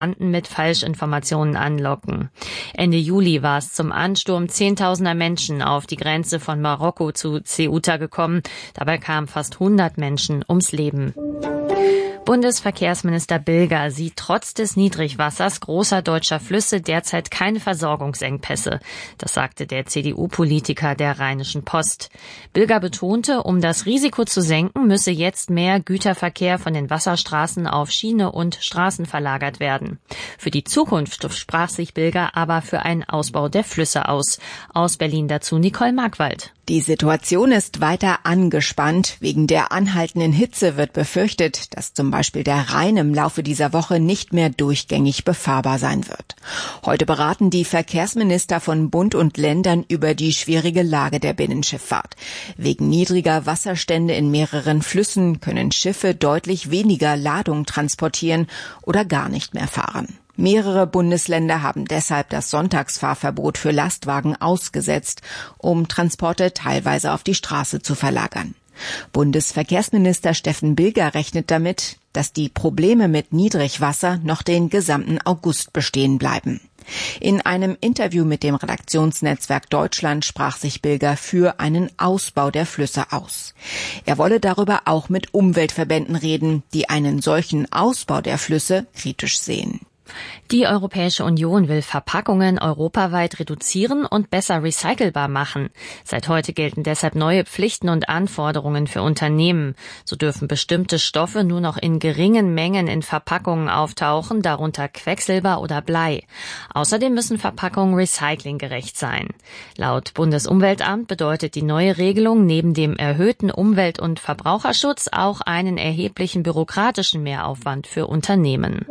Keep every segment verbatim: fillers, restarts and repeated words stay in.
mit Falschinformationen anlocken. Ende Juli war es zum Ansturm zehntausender Menschen auf die Grenze von Marokko zu Ceuta gekommen. Dabei kamen fast hundert Menschen ums Leben. Bundesverkehrsminister Bilger sieht trotz des Niedrigwassers großer deutscher Flüsse derzeit keine Versorgungsengpässe. Das sagte der C D U-Politiker der Rheinischen Post. Bilger betonte, um das Risiko zu senken, müsse jetzt mehr Güterverkehr von den Wasserstraßen auf Schiene und Straßen verlagert werden. Für die Zukunft sprach sich Bilger aber für einen Ausbau der Flüsse aus. Aus Berlin dazu Nicole Markwald. Die Situation ist weiter angespannt. Wegen der anhaltenden Hitze wird befürchtet, dass zum Beispiel der Rhein im Laufe dieser Woche nicht mehr durchgängig befahrbar sein wird. Heute beraten die Verkehrsminister von Bund und Ländern über die schwierige Lage der Binnenschifffahrt. Wegen niedriger Wasserstände in mehreren Flüssen können Schiffe deutlich weniger Ladung transportieren oder gar nicht mehr fahren. Mehrere Bundesländer haben deshalb das Sonntagsfahrverbot für Lastwagen ausgesetzt, um Transporte teilweise auf die Straße zu verlagern. Bundesverkehrsminister Steffen Bilger rechnet damit, dass die Probleme mit Niedrigwasser noch den gesamten August bestehen bleiben. In einem Interview mit dem Redaktionsnetzwerk Deutschland sprach sich Bilger für einen Ausbau der Flüsse aus. Er wolle darüber auch mit Umweltverbänden reden, die einen solchen Ausbau der Flüsse kritisch sehen. Die Europäische Union will Verpackungen europaweit reduzieren und besser recycelbar machen. Seit heute gelten deshalb neue Pflichten und Anforderungen für Unternehmen. So dürfen bestimmte Stoffe nur noch in geringen Mengen in Verpackungen auftauchen, darunter Quecksilber oder Blei. Außerdem müssen Verpackungen recyclinggerecht sein. Laut Bundesumweltamt bedeutet die neue Regelung neben dem erhöhten Umwelt- und Verbraucherschutz auch einen erheblichen bürokratischen Mehraufwand für Unternehmen.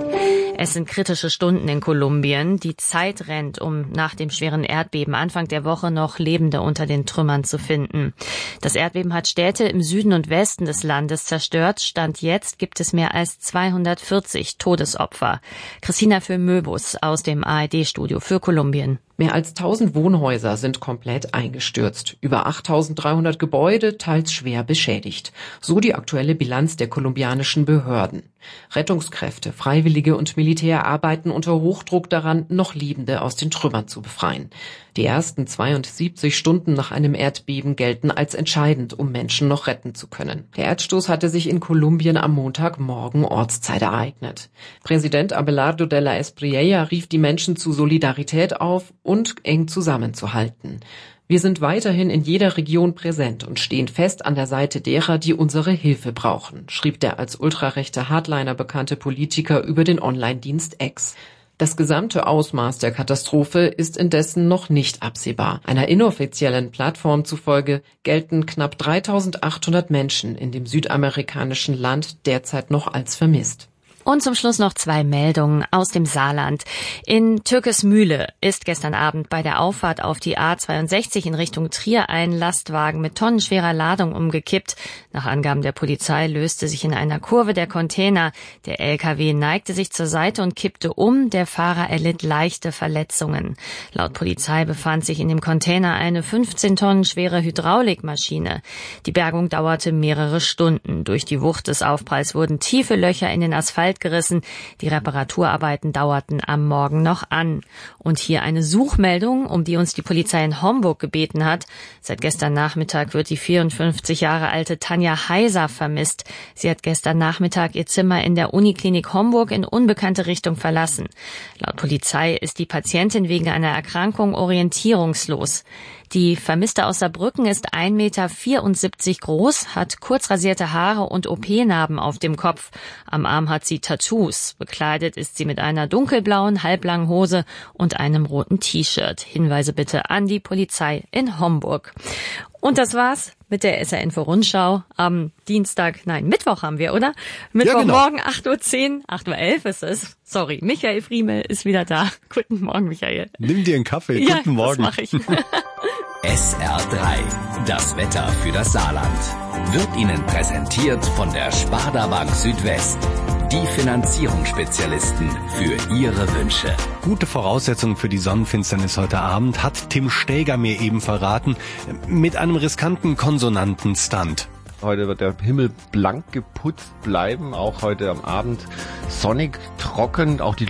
Es sind kritische Stunden in Kolumbien. Die Zeit rennt, um nach dem schweren Erdbeben Anfang der Woche noch Lebende unter den Trümmern zu finden. Das Erdbeben hat Städte im Süden und Westen des Landes zerstört. Stand jetzt gibt es mehr als zweihundertvierzig Todesopfer. Christina Föhn-Möbus aus dem A R D-Studio für Kolumbien. Mehr als tausend Wohnhäuser sind komplett eingestürzt. Über achttausenddreihundert Gebäude, teils schwer beschädigt. So die aktuelle Bilanz der kolumbianischen Behörden. Rettungskräfte, Freiwillige und Militär arbeiten unter Hochdruck daran, noch Lebende aus den Trümmern zu befreien. Die ersten zweiundsiebzig Stunden nach einem Erdbeben gelten als entscheidend, um Menschen noch retten zu können. Der Erdstoß hatte sich in Kolumbien am Montagmorgen Ortszeit ereignet. Präsident Abelardo de la Espriella rief die Menschen zu Solidarität auf und eng zusammenzuhalten. Wir sind weiterhin in jeder Region präsent und stehen fest an der Seite derer, die unsere Hilfe brauchen, schrieb der als ultrarechter Hardliner bekannte Politiker über den Online-Dienst X. Das gesamte Ausmaß der Katastrophe ist indessen noch nicht absehbar. Einer inoffiziellen Plattform zufolge gelten knapp dreitausendachthundert Menschen in dem südamerikanischen Land derzeit noch als vermisst. Und zum Schluss noch zwei Meldungen aus dem Saarland. In Türkesmühle ist gestern Abend bei der Auffahrt auf die A zweiundsechzig in Richtung Trier ein Lastwagen mit tonnenschwerer Ladung umgekippt. Nach Angaben der Polizei löste sich in einer Kurve der Container. Der L K W neigte sich zur Seite und kippte um. Der Fahrer erlitt leichte Verletzungen. Laut Polizei befand sich in dem Container eine fünfzehn Tonnen schwere Hydraulikmaschine. Die Bergung dauerte mehrere Stunden. Durch die Wucht des Aufpralls wurden tiefe Löcher in den Asphalt gerissen. Die Reparaturarbeiten dauerten am Morgen noch an. Und hier eine Suchmeldung, um die uns die Polizei in Homburg gebeten hat. Seit gestern Nachmittag wird die vierundfünfzig Jahre alte Tanja Heiser vermisst. Sie hat gestern Nachmittag ihr Zimmer in der Uniklinik Homburg in unbekannte Richtung verlassen. Laut Polizei ist die Patientin wegen einer Erkrankung orientierungslos. Die Vermisste aus Saarbrücken ist ein Meter vierundsiebzig groß, hat kurz rasierte Haare und O P-Narben auf dem Kopf. Am Arm hat sie Tattoos. Bekleidet ist sie mit einer dunkelblauen, halblangen Hose und einem roten T-Shirt. Hinweise bitte an die Polizei in Homburg. Und das war's mit der S R Info-Rundschau am Dienstag, nein, Mittwoch haben wir, oder? Mittwochmorgen, ja, genau. acht Uhr zehn, acht Uhr elf ist es. Sorry, Michael Friemel ist wieder da. Guten Morgen, Michael. Nimm dir einen Kaffee. Ja, Guten Morgen. Das mache ich. S R drei, das Wetter für das Saarland, wird Ihnen präsentiert von der Sparda Bank Südwest. Die Finanzierungsspezialisten für Ihre Wünsche. Gute Voraussetzungen für die Sonnenfinsternis heute Abend hat Tim Stäger mir eben verraten, mit einem riskanten Konsonantenstunt. Heute wird der Himmel blank geputzt bleiben, auch heute am Abend sonnig, trocken, auch die